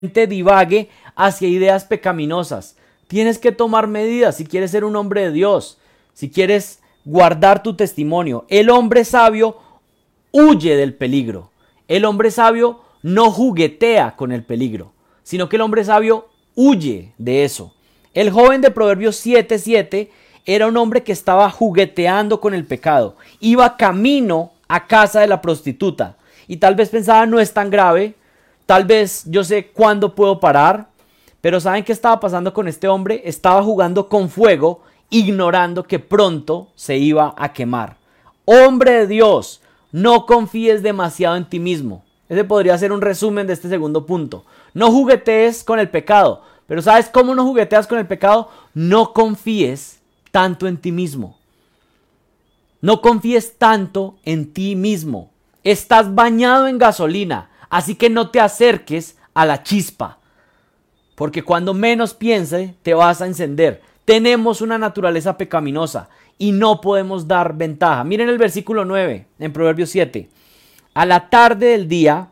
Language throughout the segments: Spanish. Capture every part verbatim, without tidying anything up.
te divague hacia ideas pecaminosas. Tienes que tomar medidas si quieres ser un hombre de Dios, si quieres guardar tu testimonio. El hombre sabio huye del peligro. El hombre sabio no juguetea con el peligro, sino que el hombre sabio huye de eso. El joven de Proverbios siete siete era un hombre que estaba jugueteando con el pecado. Iba camino a casa de la prostituta y tal vez pensaba, no es tan grave, tal vez yo sé cuándo puedo parar. Pero ¿saben qué estaba pasando con este hombre? Estaba jugando con fuego, ignorando que pronto se iba a quemar. Hombre de Dios, no confíes demasiado en ti mismo. Ese podría ser un resumen de este segundo punto. No juguetees con el pecado. Pero ¿sabes cómo no jugueteas con el pecado? No confíes tanto en ti mismo. No confíes tanto en ti mismo. Estás bañado en gasolina, así que no te acerques a la chispa. Porque cuando menos piense, te vas a encender. Tenemos una naturaleza pecaminosa y no podemos dar ventaja. Miren el versículo nueve en Proverbios siete. A la tarde del día,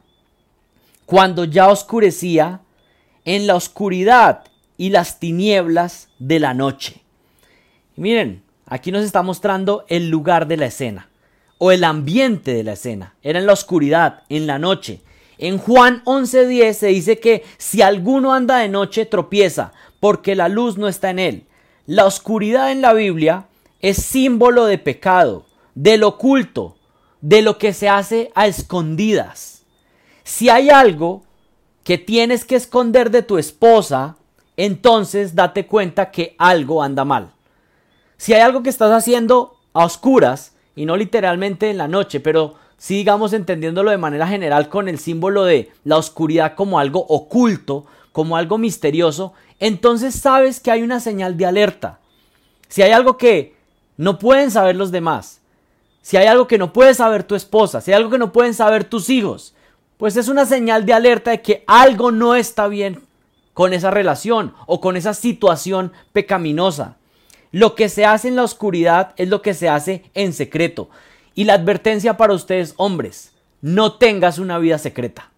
cuando ya oscurecía, en la oscuridad y las tinieblas de la noche. Y miren, aquí nos está mostrando el lugar de la escena o el ambiente de la escena. Era en la oscuridad, en la noche. En Juan once diez se dice que si alguno anda de noche tropieza porque la luz no está en él. La oscuridad en la Biblia es símbolo de pecado, del oculto, de lo que se hace a escondidas. Si hay algo que tienes que esconder de tu esposa, entonces date cuenta que algo anda mal. Si hay algo que estás haciendo a oscuras, y no literalmente en la noche, pero sí, digamos, entendiéndolo de manera general con el símbolo de la oscuridad como algo oculto, como algo misterioso, entonces sabes que hay una señal de alerta. Si hay algo que no pueden saber los demás, si hay algo que no puede saber tu esposa, si hay algo que no pueden saber tus hijos, pues es una señal de alerta de que algo no está bien con esa relación o con esa situación pecaminosa. Lo que se hace en la oscuridad es lo que se hace en secreto. Y la advertencia para ustedes, hombres, no tengas una vida secreta.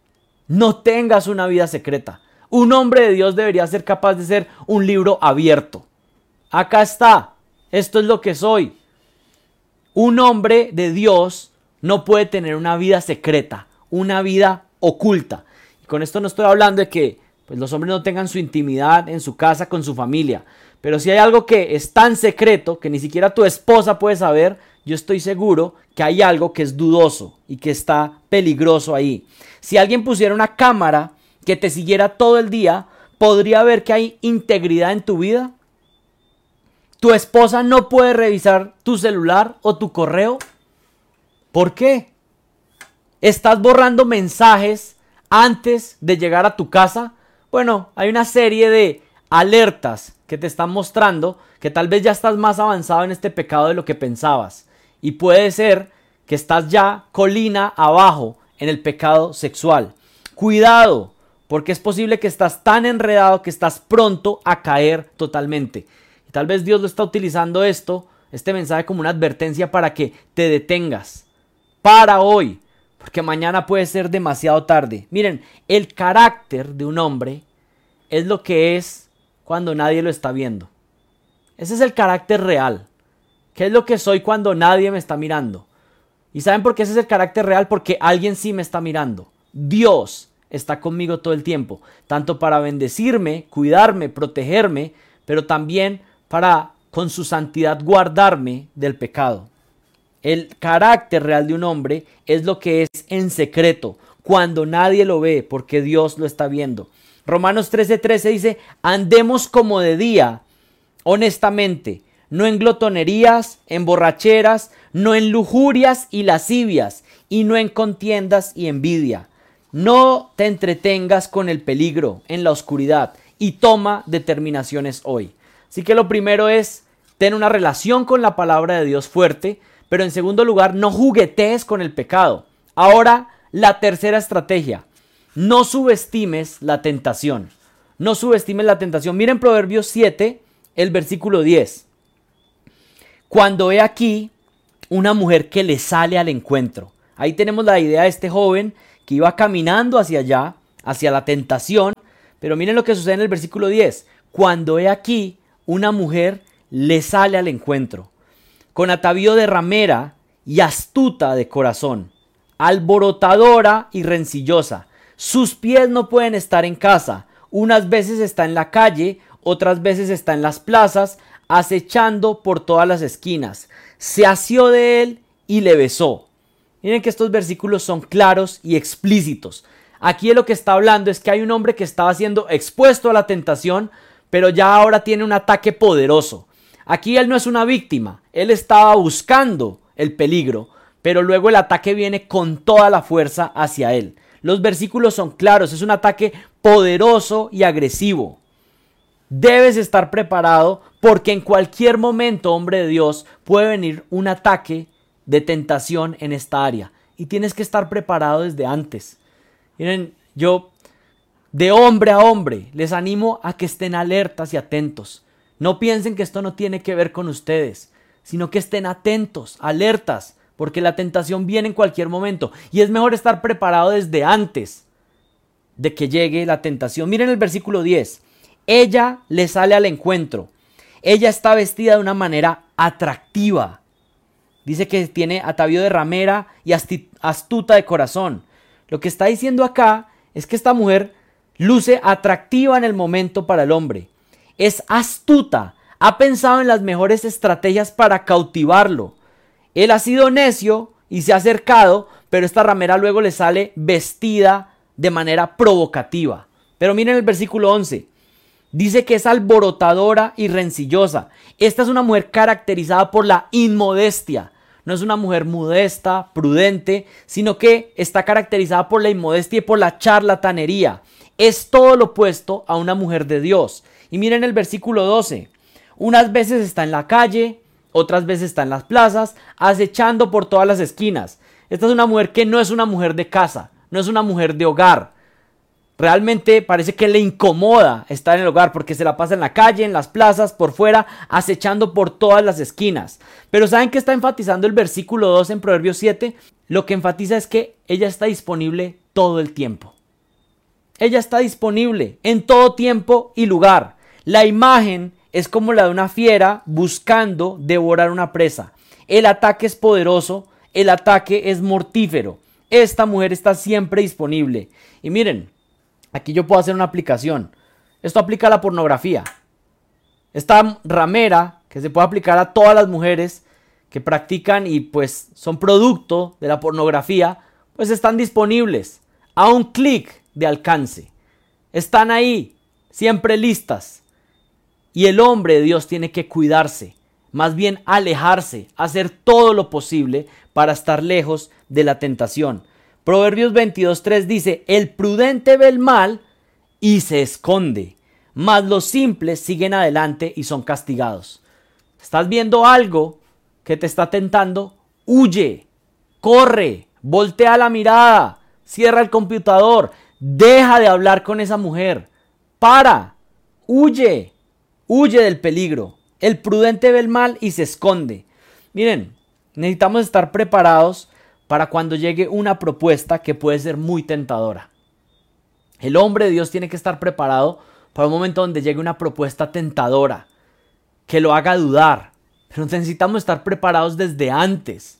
No tengas una vida secreta. Un hombre de Dios debería ser capaz de ser un libro abierto. Acá está. Esto es lo que soy. Un hombre de Dios no puede tener una vida secreta, una vida oculta. Y con esto no estoy hablando de que pues, los hombres no tengan su intimidad en su casa con su familia. Pero si hay algo que es tan secreto que ni siquiera tu esposa puede saber, yo estoy seguro que hay algo que es dudoso y que está peligroso ahí. Si alguien pusiera una cámara que te siguiera todo el día, ¿podría ver que hay integridad en tu vida? ¿Tu esposa no puede revisar tu celular o tu correo? ¿Por qué? ¿Estás borrando mensajes antes de llegar a tu casa? Bueno, hay una serie de alertas que te están mostrando que tal vez ya estás más avanzado en este pecado de lo que pensabas. Y puede ser que estás ya colina abajo en el pecado sexual. Cuidado, porque es posible que estás tan enredado que estás pronto a caer totalmente. Y tal vez Dios lo está utilizando esto, este mensaje como una advertencia para que te detengas. Para hoy, porque mañana puede ser demasiado tarde. Miren, el carácter de un hombre es lo que es cuando nadie lo está viendo. Ese es el carácter real. ¿Qué es lo que soy cuando nadie me está mirando? ¿Y saben por qué ese es el carácter real? Porque alguien sí me está mirando. Dios está conmigo todo el tiempo, tanto para bendecirme, cuidarme, protegerme, pero también para, con su santidad, guardarme del pecado. El carácter real de un hombre es lo que es en secreto, cuando nadie lo ve, porque Dios lo está viendo. Romanos trece trece dice, andemos como de día, honestamente, no en glotonerías, en borracheras, no en lujurias y lascivias, y no en contiendas y envidia. No te entretengas con el peligro en la oscuridad y toma determinaciones hoy. Así que lo primero es tener una relación con la palabra de Dios fuerte, pero en segundo lugar, no juguetees con el pecado. Ahora, la tercera estrategia. No subestimes la tentación. No subestimes la tentación. Miren Proverbios siete, el versículo diez. Cuando he aquí una mujer que le sale al encuentro. Ahí tenemos la idea de este joven que iba caminando hacia allá, hacia la tentación. Pero miren lo que sucede en el versículo diez. Cuando he aquí, una mujer le sale al encuentro, con atavío de ramera y astuta de corazón, alborotadora y rencillosa. Sus pies no pueden estar en casa. Unas veces está en la calle, otras veces está en las plazas, acechando por todas las esquinas. Se asió de él y le besó. Miren que estos versículos son claros y explícitos. Aquí de lo que está hablando es que hay un hombre que estaba siendo expuesto a la tentación, pero ya ahora tiene un ataque poderoso. Aquí él no es una víctima, él estaba buscando el peligro, pero luego el ataque viene con toda la fuerza hacia él. Los versículos son claros, es un ataque poderoso y agresivo. Debes estar preparado porque en cualquier momento, hombre de Dios, puede venir un ataque de tentación en esta área y tienes que estar preparado desde antes. Miren, yo de hombre a hombre les animo a que estén alertas y atentos. No piensen que esto no tiene que ver con ustedes, sino que estén atentos, alertas, porque la tentación viene en cualquier momento y es mejor estar preparado desde antes de que llegue la tentación. Miren el versículo diez. Ella le sale al encuentro. Ella está vestida de una manera atractiva. Dice que tiene atavío de ramera y astuta de corazón. Lo que está diciendo acá es que esta mujer luce atractiva en el momento para el hombre. Es astuta. Ha pensado en las mejores estrategias para cautivarlo. Él ha sido necio y se ha acercado, pero esta ramera luego le sale vestida de manera provocativa. Pero miren el versículo once. Dice que es alborotadora y rencillosa. Esta es una mujer caracterizada por la inmodestia. No es una mujer modesta, prudente, sino que está caracterizada por la inmodestia y por la charlatanería. Es todo lo opuesto a una mujer de Dios. Y miren el versículo doce. Unas veces está en la calle, otras veces está en las plazas, acechando por todas las esquinas. Esta es una mujer que no es una mujer de casa, no es una mujer de hogar. Realmente parece que le incomoda estar en el hogar porque se la pasa en la calle, en las plazas, por fuera, acechando por todas las esquinas. Pero ¿saben qué está enfatizando el versículo dos en Proverbios siete? Lo que enfatiza es que ella está disponible todo el tiempo. Ella está disponible en todo tiempo y lugar. La imagen es como la de una fiera buscando devorar una presa. El ataque es poderoso, el ataque es mortífero. Esta mujer está siempre disponible. Y miren, aquí yo puedo hacer una aplicación. Esto aplica a la pornografía. Esta ramera, que se puede aplicar a todas las mujeres que practican y pues son producto de la pornografía, pues están disponibles a un clic de alcance. Están ahí, siempre listas. Y el hombre de Dios tiene que cuidarse, más bien alejarse, hacer todo lo posible para estar lejos de la tentación. Proverbios veintidós tres dice, el prudente ve el mal y se esconde, mas los simples siguen adelante y son castigados. ¿Estás viendo algo que te está tentando? Huye, corre, voltea la mirada, cierra el computador, deja de hablar con esa mujer, para, huye, huye del peligro. El prudente ve el mal y se esconde. Miren, necesitamos estar preparados para cuando llegue una propuesta que puede ser muy tentadora. El hombre de Dios tiene que estar preparado para un momento donde llegue una propuesta tentadora, que lo haga dudar. Pero necesitamos estar preparados desde antes.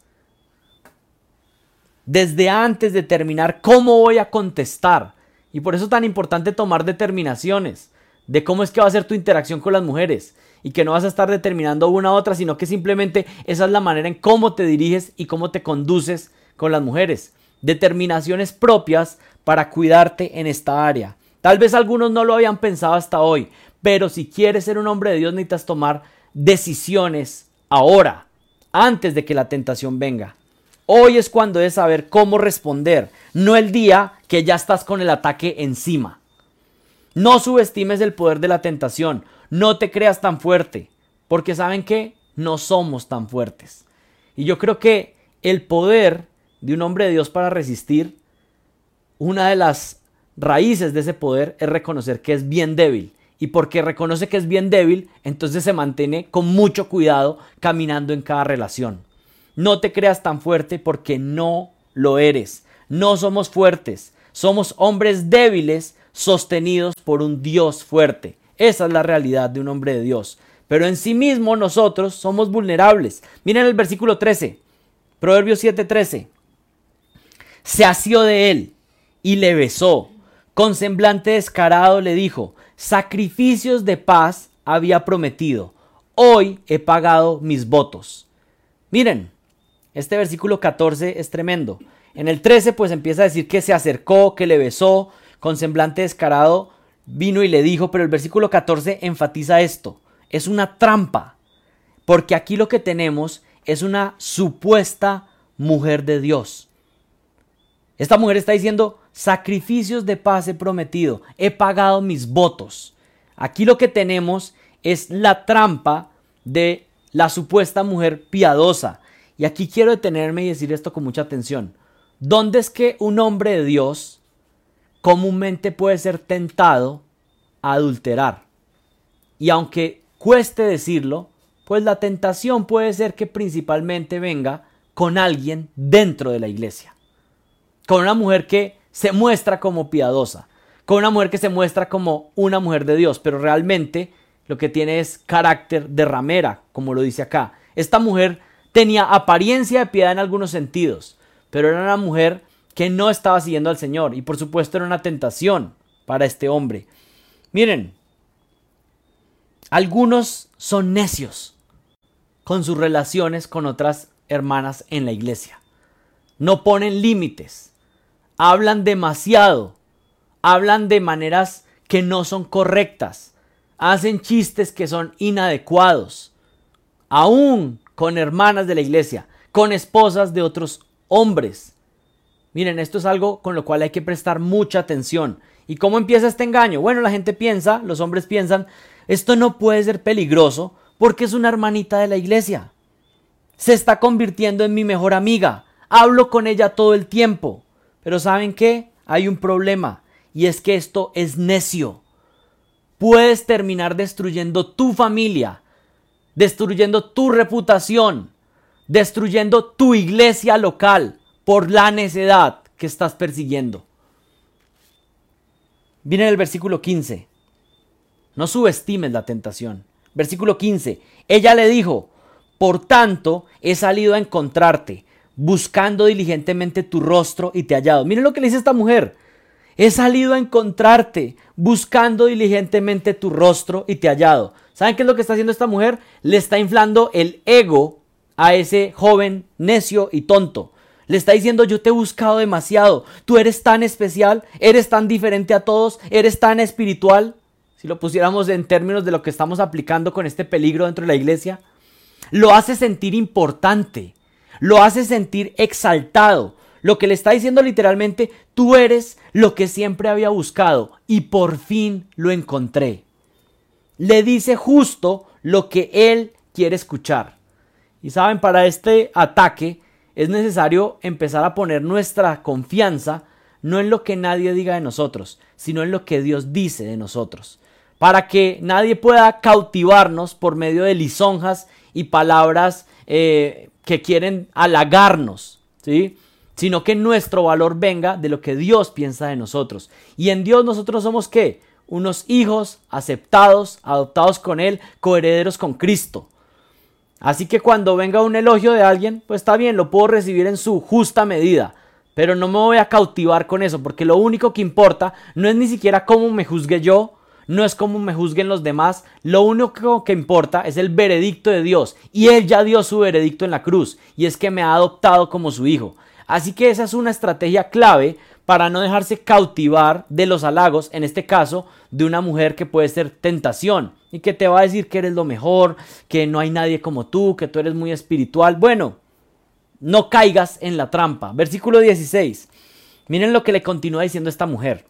Desde antes de determinar cómo voy a contestar. Y por eso es tan importante tomar determinaciones de cómo es que va a ser tu interacción con las mujeres. Y que no vas a estar determinando una u otra, sino que simplemente esa es la manera en cómo te diriges y cómo te conduces con las mujeres. Determinaciones propias para cuidarte en esta área. Tal vez algunos no lo habían pensado hasta hoy, pero si quieres ser un hombre de Dios necesitas tomar decisiones ahora, antes de que la tentación venga. Hoy es cuando debes saber cómo responder, no el día que ya estás con el ataque encima. No subestimes el poder de la tentación. No te creas tan fuerte, porque ¿saben qué? No somos tan fuertes. Y yo creo que el poder de un hombre de Dios para resistir, una de las raíces de ese poder es reconocer que es bien débil. Y porque reconoce que es bien débil, entonces se mantiene con mucho cuidado caminando en cada relación. No te creas tan fuerte porque no lo eres. No somos fuertes. Somos hombres débiles sostenidos por un Dios fuerte. Esa es la realidad de un hombre de Dios. Pero en sí mismo nosotros somos vulnerables. Miren el versículo trece. Proverbios siete trece. Se asió de él y le besó. Con semblante descarado le dijo: sacrificios de paz había prometido. Hoy he pagado mis votos. Miren, este versículo catorce es tremendo. En el trece pues empieza a decir que se acercó, que le besó, con semblante descarado vino y le dijo, pero el versículo catorce enfatiza esto. Es una trampa, porque aquí lo que tenemos es una supuesta mujer de Dios. Esta mujer está diciendo: sacrificios de paz he prometido, he pagado mis votos. Aquí lo que tenemos es la trampa de la supuesta mujer piadosa. Y aquí quiero detenerme y decir esto con mucha atención. ¿Dónde es que un hombre de Dios comúnmente puede ser tentado a adulterar? Y aunque cueste decirlo, pues la tentación puede ser que principalmente venga con alguien dentro de la iglesia. Con una mujer que se muestra como piadosa, con una mujer que se muestra como una mujer de Dios, pero realmente lo que tiene es carácter de ramera, como lo dice acá. Esta mujer tenía apariencia de piedad en algunos sentidos, pero era una mujer que no estaba siguiendo al Señor, y por supuesto era una tentación para este hombre. Miren, algunos son necios con sus relaciones con otras hermanas en la iglesia. No ponen límites, hablan demasiado, hablan de maneras que no son correctas, hacen chistes que son inadecuados, aún con hermanas de la iglesia, con esposas de otros hombres. Miren, esto es algo con lo cual hay que prestar mucha atención. ¿Y cómo empieza este engaño? Bueno, la gente piensa, los hombres piensan, esto no puede ser peligroso porque es una hermanita de la iglesia. Se está convirtiendo en mi mejor amiga. Hablo con ella todo el tiempo. Pero ¿saben qué? Hay un problema, y es que esto es necio. Puedes terminar destruyendo tu familia, destruyendo tu reputación, destruyendo tu iglesia local por la necedad que estás persiguiendo. Miren el versículo quince. No subestimes la tentación. Versículo quince. Ella le dijo: por tanto, he salido a encontrarte, buscando diligentemente tu rostro y te he hallado. Miren lo que le dice esta mujer. He salido a encontrarte, buscando diligentemente tu rostro y te he hallado. ¿Saben qué es lo que está haciendo esta mujer? Le está inflando el ego a ese joven necio y tonto. Le está diciendo: yo te he buscado demasiado, tú eres tan especial, eres tan diferente a todos, eres tan espiritual. Si lo pusiéramos en términos de lo que estamos aplicando con este peligro dentro de la iglesia, lo hace sentir importante, lo hace sentir exaltado. Lo que le está diciendo literalmente: tú eres lo que siempre había buscado y por fin lo encontré. Le dice justo lo que él quiere escuchar. Y saben, para este ataque es necesario empezar a poner nuestra confianza no en lo que nadie diga de nosotros, sino en lo que Dios dice de nosotros. Para que nadie pueda cautivarnos por medio de lisonjas y palabras eh, que quieren halagarnos, ¿sí? Sino que nuestro valor venga de lo que Dios piensa de nosotros. Y en Dios nosotros somos ¿qué? Unos hijos aceptados, adoptados con Él, coherederos con Cristo. Así que cuando venga un elogio de alguien, pues está bien, lo puedo recibir en su justa medida. Pero no me voy a cautivar con eso, porque lo único que importa no es ni siquiera cómo me juzgue yo, no es cómo me juzguen los demás. Lo único que importa es el veredicto de Dios. Y Él ya dio su veredicto en la cruz, y es que me ha adoptado como su hijo. Así que esa es una estrategia clave para no dejarse cautivar de los halagos, en este caso, de una mujer que puede ser tentación y que te va a decir que eres lo mejor, que no hay nadie como tú, que tú eres muy espiritual. Bueno, no caigas en la trampa. Versículo dieciséis. Miren lo que le continúa diciendo esta mujer.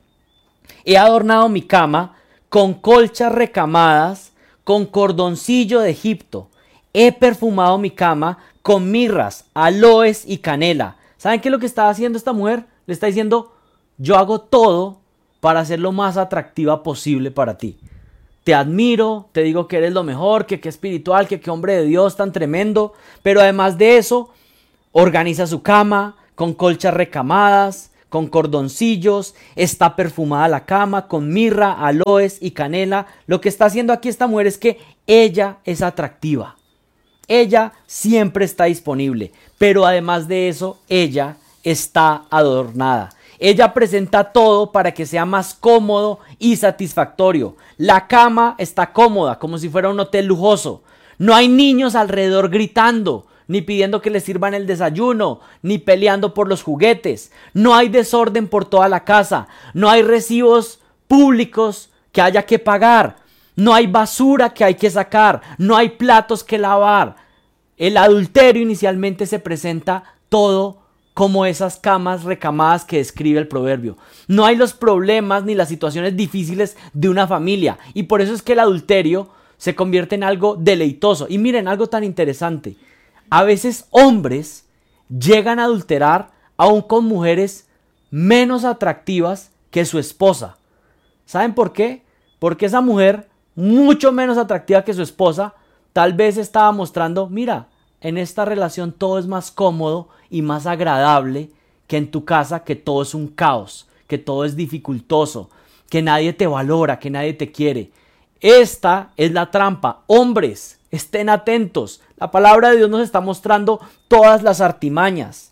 He adornado mi cama con colchas recamadas, con cordoncillo de Egipto. He perfumado mi cama con mirras, aloes y canela. ¿Saben qué es lo que está haciendo esta mujer? Le está diciendo: yo hago todo para hacer lo más atractiva posible para ti. Te admiro, te digo que eres lo mejor, que qué espiritual, que qué hombre de Dios tan tremendo. Pero además de eso, organiza su cama con colchas recamadas, con cordoncillos, está perfumada la cama con mirra, aloes y canela. Lo que está haciendo aquí esta mujer es que ella es atractiva. Ella siempre está disponible, pero además de eso, ella está adornada. Ella presenta todo para que sea más cómodo y satisfactorio. La cama está cómoda, como si fuera un hotel lujoso. No hay niños alrededor gritando, ni pidiendo que les sirvan el desayuno, ni peleando por los juguetes. No hay desorden por toda la casa. No hay recibos públicos que haya que pagar. No hay basura que hay que sacar. No hay platos que lavar. El adulterio inicialmente se presenta todo como esas camas recamadas que describe el proverbio. No hay los problemas ni las situaciones difíciles de una familia. Y por eso es que el adulterio se convierte en algo deleitoso. Y miren, algo tan interesante. A veces hombres llegan a adulterar aún con mujeres menos atractivas que su esposa. ¿Saben por qué? Porque esa mujer, mucho menos atractiva que su esposa, tal vez estaba mostrando, mira, en esta relación todo es más cómodo y más agradable que en tu casa, que todo es un caos, que todo es dificultoso, que nadie te valora, que nadie te quiere. Esta es la trampa. Hombres, estén atentos. La palabra de Dios nos está mostrando todas las artimañas.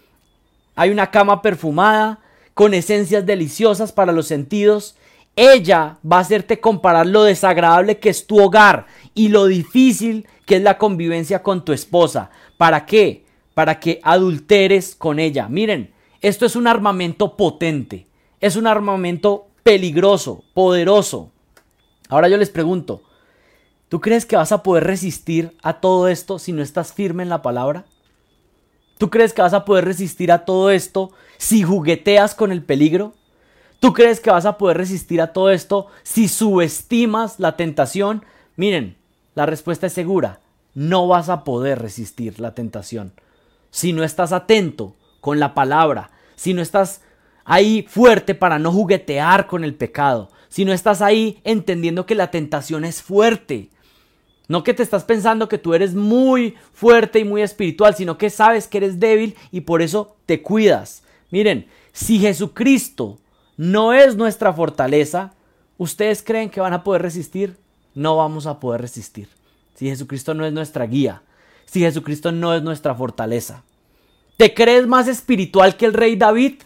Hay una cama perfumada, con esencias deliciosas para los sentidos. Ella va a hacerte comparar lo desagradable que es tu hogar y lo difícil que es la convivencia con tu esposa. ¿Para qué? Para que adulteres con ella. Miren, esto es un armamento potente. Es un armamento peligroso, poderoso. Ahora yo les pregunto, ¿tú crees que vas a poder resistir a todo esto si no estás firme en la palabra? ¿Tú crees que vas a poder resistir a todo esto si jugueteas con el peligro? ¿Tú crees que vas a poder resistir a todo esto si subestimas la tentación? Miren, la respuesta es segura. No vas a poder resistir la tentación. Si no estás atento con la palabra, si no estás ahí fuerte para no juguetear con el pecado, si no estás ahí entendiendo que la tentación es fuerte. No que te estás pensando que tú eres muy fuerte y muy espiritual, sino que sabes que eres débil y por eso te cuidas. Miren, si Jesucristo no es nuestra fortaleza, ¿ustedes creen que van a poder resistir? No vamos a poder resistir. Si Jesucristo no es nuestra guía, si Jesucristo no es nuestra fortaleza. ¿Te crees más espiritual que el rey David?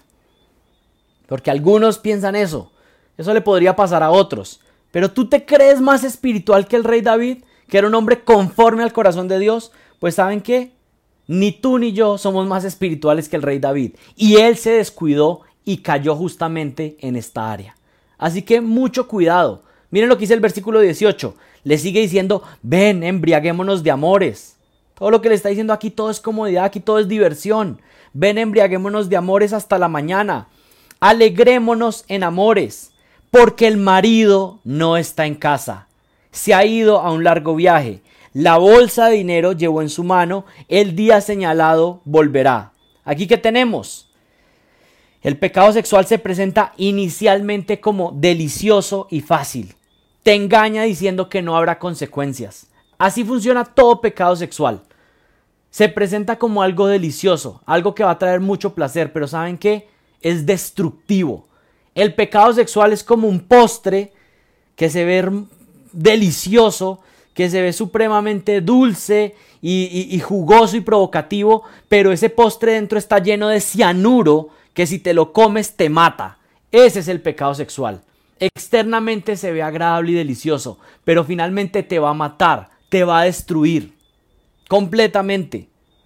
Porque algunos piensan eso. Eso le podría pasar a otros. Pero ¿tú te crees más espiritual que el rey David? Que era un hombre conforme al corazón de Dios. Pues ¿saben qué? Ni tú ni yo somos más espirituales que el rey David. Y él se descuidó y cayó justamente en esta área. Así que mucho cuidado. Miren lo que dice el versículo dieciocho. Le sigue diciendo, ven, embriaguémonos de amores. Todo lo que le está diciendo aquí, todo es comodidad, aquí todo es diversión. Ven, embriaguémonos de amores hasta la mañana. Alegrémonos en amores, porque el marido no está en casa. Se ha ido a un largo viaje. La bolsa de dinero llevó en su mano. El día señalado volverá. Aquí, ¿qué tenemos? El pecado sexual se presenta inicialmente como delicioso y fácil. Te engaña diciendo que no habrá consecuencias. Así funciona todo pecado sexual. Se presenta como algo delicioso, algo que va a traer mucho placer, pero ¿saben qué? Es destructivo. El pecado sexual es como un postre que se ve delicioso, que se ve supremamente dulce y, y, y jugoso y provocativo, pero ese postre dentro está lleno de cianuro que si te lo comes te mata. Ese es el pecado sexual. Externamente se ve agradable y delicioso, pero finalmente te va a matar, te va a destruir completamente.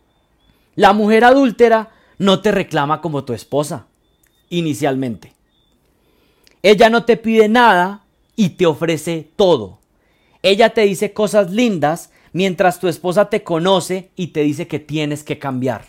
La mujer adúltera no te reclama como tu esposa, inicialmente. Ella no te pide nada y te ofrece todo. Ella te dice cosas lindas mientras tu esposa te conoce y te dice que tienes que cambiar.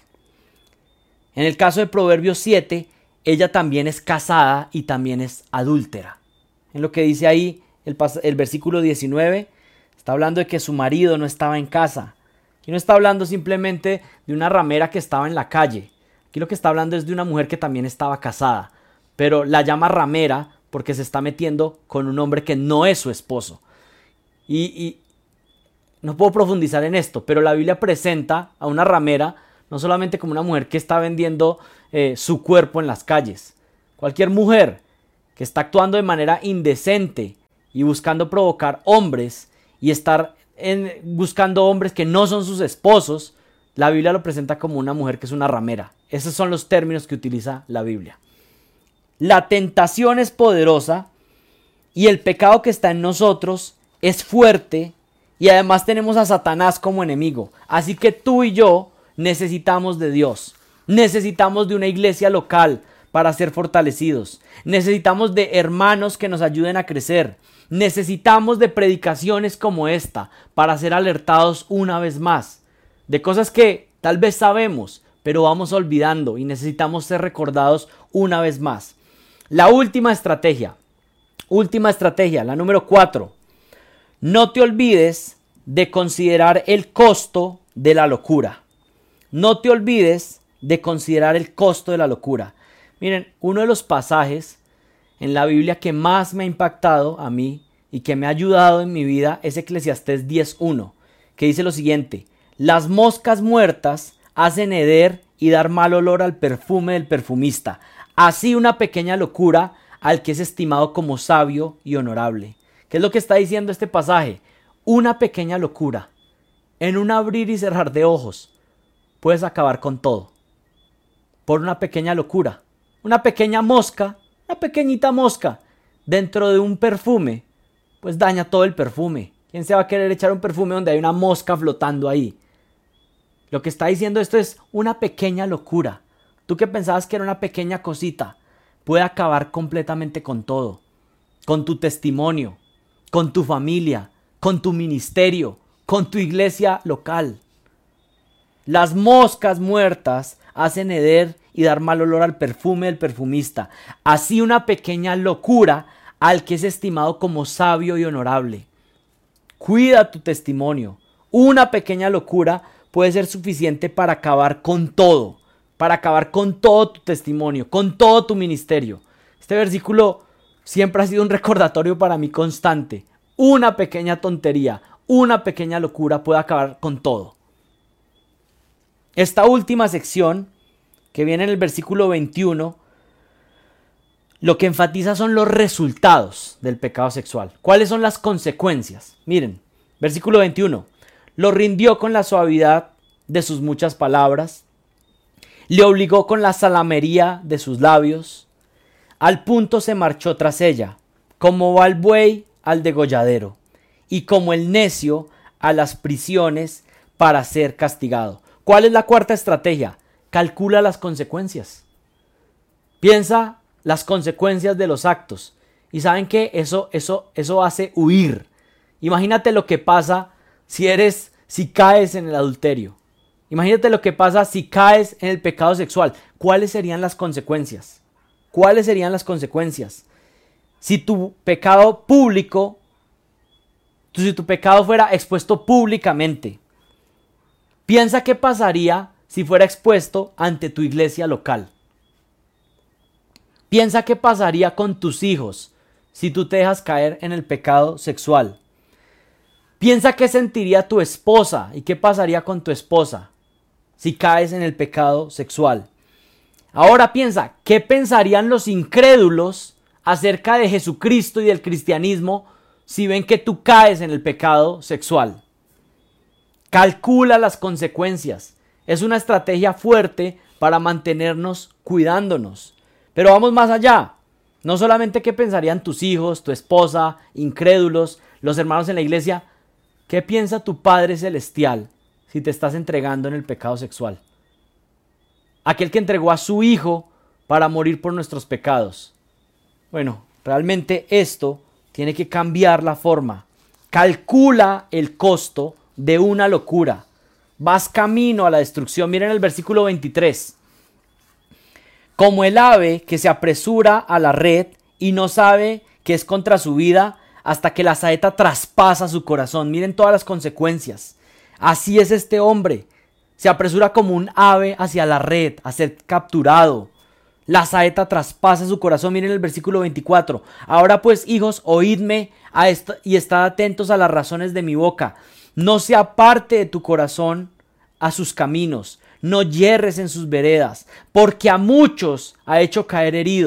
En el caso de Proverbios siete, ella también es casada y también es adúltera. En lo que dice ahí el, el versículo diecinueve, está hablando de que su marido no estaba en casa. Aquí no está hablando simplemente de una ramera que estaba en la calle. Aquí lo que está hablando es de una mujer que también estaba casada, pero la llama ramera porque se está metiendo con un hombre que no es su esposo. Y, y no puedo profundizar en esto, pero la Biblia presenta a una ramera no solamente como una mujer que está vendiendo eh, su cuerpo en las calles, Cualquier mujer que está actuando de manera indecente y buscando provocar hombres y estar en, buscando hombres que no son sus esposos, la Biblia lo presenta como una mujer que es una ramera. Esos son los términos que utiliza la Biblia. La tentación es poderosa y el pecado que está en nosotros es fuerte y además tenemos a Satanás como enemigo. Así que tú y yo necesitamos de Dios. Necesitamos de una iglesia local para ser fortalecidos. Necesitamos de hermanos que nos ayuden a crecer. Necesitamos de predicaciones como esta para ser alertados una vez más de cosas que tal vez sabemos, pero vamos olvidando y necesitamos ser recordados una vez más. La última estrategia, última estrategia, la número cuatro. No te olvides de considerar el costo de la locura. No te olvides de considerar el costo de la locura. Miren, uno de los pasajes en la Biblia que más me ha impactado a mí y que me ha ayudado en mi vida es Eclesiastés diez uno, que dice lo siguiente: las moscas muertas hacen heder y dar mal olor al perfume del perfumista. Así una pequeña locura al que es estimado como sabio y honorable. ¿Qué es lo que está diciendo este pasaje? Una pequeña locura, en un abrir y cerrar de ojos, puedes acabar con todo. Por una pequeña locura. Una pequeña mosca, una pequeñita mosca, dentro de un perfume, pues daña todo el perfume. ¿Quién se va a querer echar un perfume donde hay una mosca flotando ahí? Lo que está diciendo esto es una pequeña locura. Tú que pensabas que era una pequeña cosita, puede acabar completamente con todo. Con tu testimonio, con tu familia, con tu ministerio, con tu iglesia local. Las moscas muertas hacen heder y dar mal olor al perfume del perfumista. Así una pequeña locura al que es estimado como sabio y honorable. Cuida tu testimonio. Una pequeña locura puede ser suficiente para acabar con todo. Para acabar con todo tu testimonio, con todo tu ministerio. Este versículo siempre ha sido un recordatorio para mí constante. Una pequeña tontería, una pequeña locura puede acabar con todo. Esta última sección, que viene en el versículo veintiuno, lo que enfatiza son los resultados del pecado sexual. ¿Cuáles son las consecuencias? Miren, versículo veintiuno. Lo rindió con la suavidad de sus muchas palabras. Le obligó con la salamería de sus labios. Al punto se marchó tras ella, como va el buey al degolladero, y como el necio a las prisiones para ser castigado. ¿Cuál es la cuarta estrategia? Calcula las consecuencias. Piensa las consecuencias de los actos. Y saben que eso, eso, eso hace huir. Imagínate lo que pasa si eres, si caes en el adulterio. Imagínate lo que pasa si caes en el pecado sexual. ¿Cuáles serían las consecuencias? ¿Cuáles serían las consecuencias? Si tu pecado público, si tu pecado fuera expuesto públicamente, piensa qué pasaría si fuera expuesto ante tu iglesia local. Piensa qué pasaría con tus hijos si tú te dejas caer en el pecado sexual. Piensa qué sentiría tu esposa y qué pasaría con tu esposa si caes en el pecado sexual. Ahora piensa, ¿qué pensarían los incrédulos acerca de Jesucristo y del cristianismo si ven que tú caes en el pecado sexual? Calcula las consecuencias. Es una estrategia fuerte para mantenernos cuidándonos. Pero vamos más allá. No solamente qué pensarían tus hijos, tu esposa, incrédulos, los hermanos en la iglesia. ¿Qué piensa tu Padre Celestial si te estás entregando en el pecado sexual? Aquel que entregó a su Hijo para morir por nuestros pecados. Bueno, realmente esto tiene que cambiar la forma. Calcula el costo de una locura. Vas camino a la destrucción. Miren el versículo veintitrés. Como el ave que se apresura a la red y no sabe que es contra su vida hasta que la saeta traspasa su corazón. Miren todas las consecuencias. Así es este hombre. Se apresura como un ave hacia la red, a ser capturado. La saeta traspasa su corazón. Miren el versículo veinticuatro. Ahora pues, hijos, oídme a esto y estad atentos a las razones de mi boca. No se aparte de tu corazón a sus caminos. No yerres en sus veredas, porque a muchos ha hecho caer heridos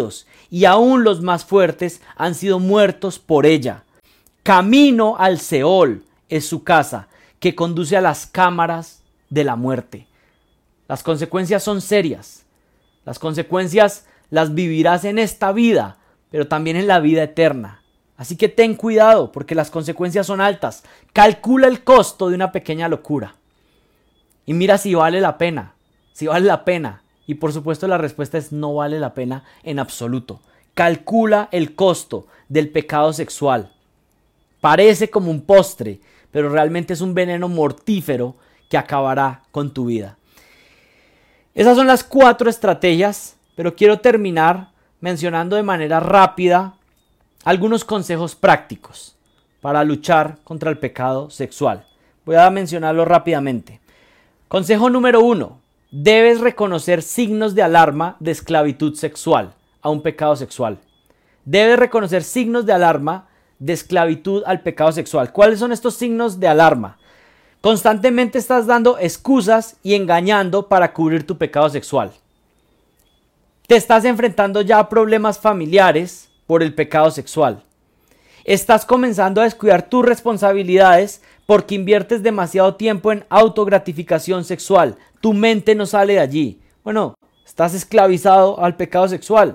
y aún los más fuertes han sido muertos por ella. Camino al Seol es su casa, que conduce a las cámaras de la muerte. Las consecuencias son serias. Las consecuencias las vivirás en esta vida, pero también en la vida eterna. Así que ten cuidado, porque las consecuencias son altas. Calcula el costo de una pequeña locura. Y mira si vale la pena. Si vale la pena. Y por supuesto la respuesta es no vale la pena en absoluto. Calcula el costo del pecado sexual. Parece como un postre, pero realmente es un veneno mortífero que acabará con tu vida. Esas son las cuatro estrategias, pero quiero terminar mencionando de manera rápida algunos consejos prácticos para luchar contra el pecado sexual. Voy a mencionarlo rápidamente. Consejo número uno. Debes reconocer signos de alarma de esclavitud sexual a un pecado sexual. Debes reconocer signos de alarma de esclavitud al pecado sexual. ¿Cuáles son estos signos de alarma? Constantemente estás dando excusas y engañando para cubrir tu pecado sexual. Te estás enfrentando ya a problemas familiares por el pecado sexual. Estás comenzando a descuidar tus responsabilidades porque inviertes demasiado tiempo en autogratificación sexual. Tu mente no sale de allí. Bueno, estás esclavizado al pecado sexual.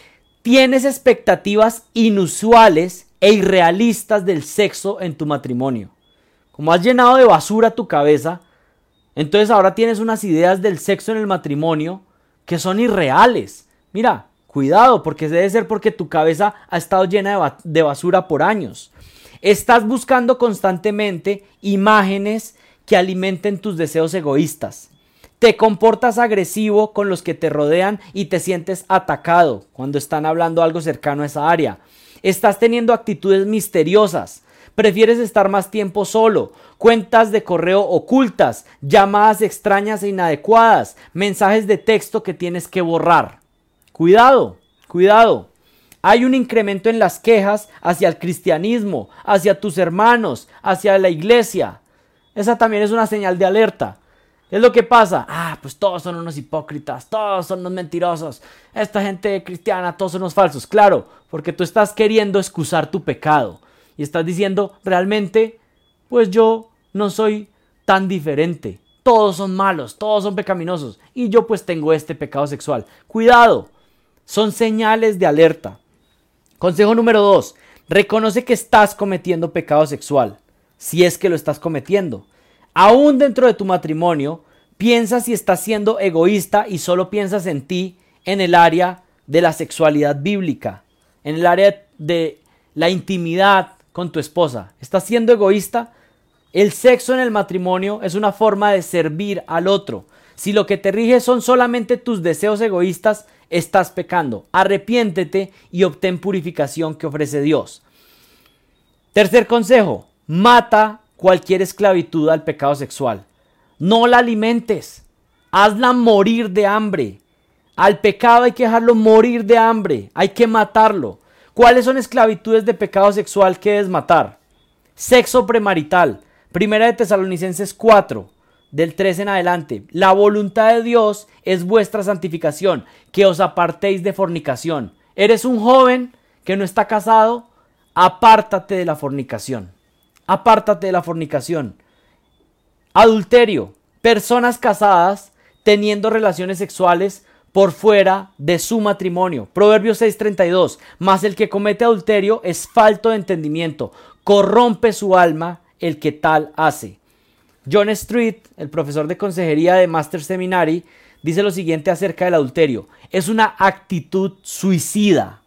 Tienes expectativas inusuales e irrealistas del sexo en tu matrimonio. Como has llenado de basura tu cabeza, entonces ahora tienes unas ideas del sexo en el matrimonio que son irreales. Mira, cuidado, porque debe ser porque tu cabeza ha estado llena de, ba- de basura por años. Estás buscando constantemente imágenes que alimenten tus deseos egoístas. Te comportas agresivo con los que te rodean y te sientes atacado cuando están hablando algo cercano a esa área. Estás teniendo actitudes misteriosas. Prefieres estar más tiempo solo. Cuentas de correo ocultas, llamadas extrañas e inadecuadas, mensajes de texto que tienes que borrar. Cuidado, cuidado. Hay un incremento en las quejas hacia el cristianismo, hacia tus hermanos, hacia la iglesia. Esa también es una señal de alerta. ¿Qué es lo que pasa? Ah, pues todos son unos hipócritas, todos son unos mentirosos. Esta gente cristiana, todos son unos falsos. Claro, porque tú estás queriendo excusar tu pecado. Y estás diciendo, realmente, pues yo no soy tan diferente. Todos son malos, todos son pecaminosos. Y yo pues tengo este pecado sexual. Cuidado, son señales de alerta. Consejo número dos. Reconoce que estás cometiendo pecado sexual. Si es que lo estás cometiendo. Aún dentro de tu matrimonio, piensa si estás siendo egoísta y solo piensas en ti en el área de la sexualidad bíblica. En el área de la intimidad con tu esposa. ¿Estás siendo egoísta? El sexo en el matrimonio es una forma de servir al otro. Si lo que te rige son solamente tus deseos egoístas, estás pecando. Arrepiéntete y obtén purificación que ofrece Dios. Tercer consejo, mata cualquier esclavitud al pecado sexual. No la alimentes, hazla morir de hambre. Al pecado hay que dejarlo morir de hambre, hay que matarlo. ¿Cuáles son esclavitudes de pecado sexual que debes matar? Sexo premarital. Primera de Tesalonicenses cuatro, del tres en adelante. La voluntad de Dios es vuestra santificación, que os apartéis de fornicación. ¿Eres un joven que no está casado? Apártate de la fornicación. Apártate de la fornicación. Adulterio. Personas casadas teniendo relaciones sexuales por fuera de su matrimonio. Proverbios seis treinta y dos. Mas el que comete adulterio es falto de entendimiento. Corrompe su alma el que tal hace. John Street, el profesor de consejería de Master Seminary, dice lo siguiente acerca del adulterio. Es una actitud suicida.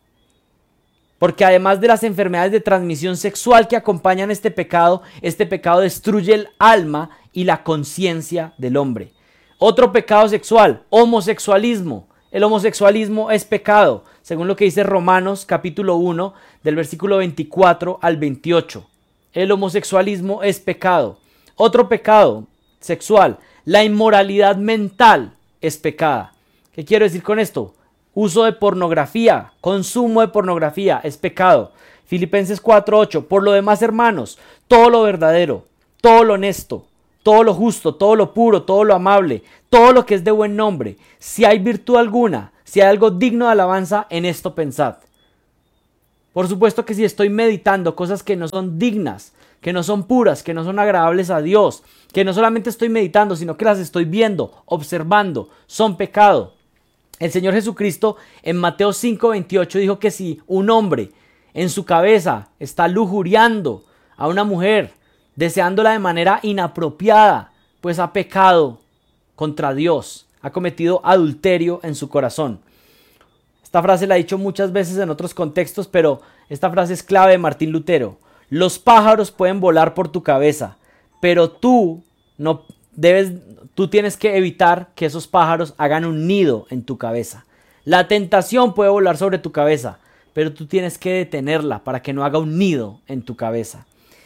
Porque además de las enfermedades de transmisión sexual que acompañan este pecado, este pecado destruye el alma y la conciencia del hombre. Otro pecado sexual, homosexualismo. El homosexualismo es pecado, según lo que dice Romanos capítulo uno, del versículo veinticuatro al veintiocho. El homosexualismo es pecado. Otro pecado sexual, la inmoralidad mental es pecada. ¿Qué quiero decir con esto? Uso de pornografía, consumo de pornografía es pecado. Filipenses cuatro ocho. Por lo demás, hermanos, todo lo verdadero, todo lo honesto, todo lo justo, todo lo puro, todo lo amable, todo lo que es de buen nombre, si hay virtud alguna, Si hay algo digno de alabanza, en esto pensad. Por supuesto que si estoy meditando cosas que no son dignas, que no son puras, que no son agradables a Dios, que no solamente estoy meditando, sino que las estoy viendo, observando, son pecado. El Señor Jesucristo en Mateo cinco veintiocho dijo que si un hombre en su cabeza está lujuriando a una mujer, deseándola de manera inapropiada, pues ha pecado contra Dios, ha cometido adulterio en su corazón. Esta frase la he dicho muchas veces en otros contextos, pero esta frase es clave de Martín Lutero. Los pájaros pueden volar por tu cabeza, pero tú no debes, tú tienes que evitar que esos pájaros hagan un nido en tu cabeza. La tentación puede volar sobre tu cabeza, pero tú tienes que detenerla para que no haga un nido en tu cabeza.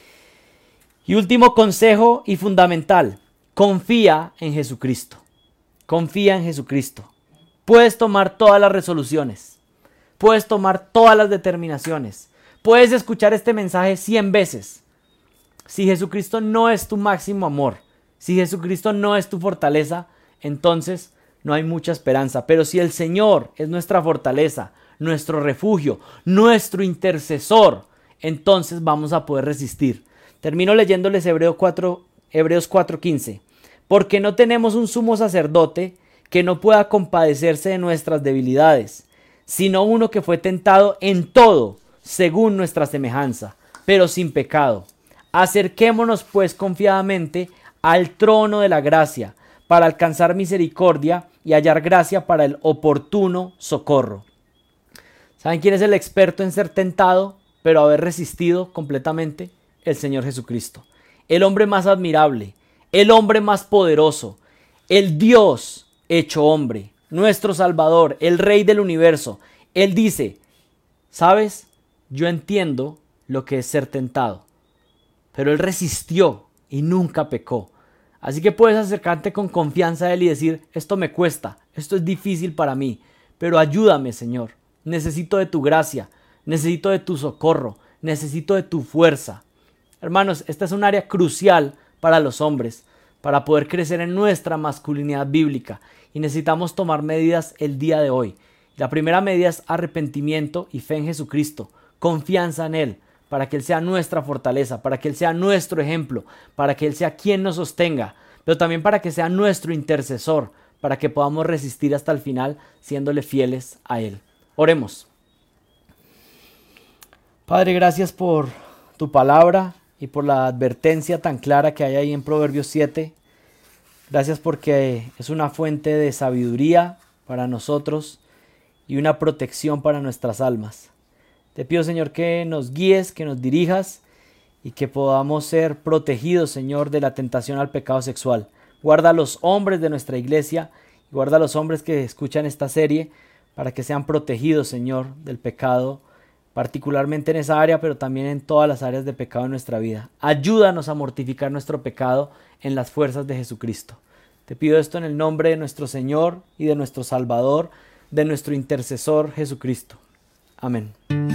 Y último consejo y fundamental, confía en Jesucristo. Confía en Jesucristo. Puedes tomar todas las resoluciones, puedes tomar todas las determinaciones, puedes escuchar este mensaje cien veces. Si Jesucristo no es tu máximo amor, si Jesucristo no es tu fortaleza, entonces no hay mucha esperanza. Pero si el Señor es nuestra fortaleza, nuestro refugio, nuestro intercesor, entonces vamos a poder resistir. Termino leyéndoles Hebreos cuatro quince. Porque no tenemos un sumo sacerdote que no pueda compadecerse de nuestras debilidades, sino uno que fue tentado en todo, según nuestra semejanza, pero sin pecado. Acerquémonos pues confiadamente al trono de la gracia, para alcanzar misericordia y hallar gracia para el oportuno socorro. ¿Saben quién es el experto en ser tentado, pero haber resistido completamente? El Señor Jesucristo. El hombre más admirable, el hombre más poderoso, el Dios hecho hombre, nuestro Salvador, el Rey del universo. Él dice, ¿sabes? Yo entiendo lo que es ser tentado, pero Él resistió y nunca pecó. Así que puedes acercarte con confianza a Él y decir, esto me cuesta, esto es difícil para mí, pero ayúdame, Señor. Necesito de tu gracia, necesito de tu socorro, necesito de tu fuerza. Hermanos, esta es un área crucial para los hombres, para poder crecer en nuestra masculinidad bíblica, y necesitamos tomar medidas el día de hoy. La primera medida es arrepentimiento y fe en Jesucristo, confianza en Él, para que Él sea nuestra fortaleza, para que Él sea nuestro ejemplo, para que Él sea quien nos sostenga, pero también para que sea nuestro intercesor, para que podamos resistir hasta el final siéndole fieles a Él. Oremos. Padre, gracias por tu palabra y por la advertencia tan clara que hay ahí en Proverbios siete. Gracias porque es una fuente de sabiduría para nosotros y una protección para nuestras almas. Te pido, Señor, que nos guíes, que nos dirijas y que podamos ser protegidos, Señor, de la tentación al pecado sexual. Guarda a los hombres de nuestra iglesia y guarda a los hombres que escuchan esta serie para que sean protegidos, Señor, del pecado, particularmente en esa área, pero también en todas las áreas de pecado en nuestra vida. Ayúdanos a mortificar nuestro pecado en las fuerzas de Jesucristo. Te pido esto en el nombre de nuestro Señor y de nuestro Salvador, de nuestro intercesor Jesucristo. Amén.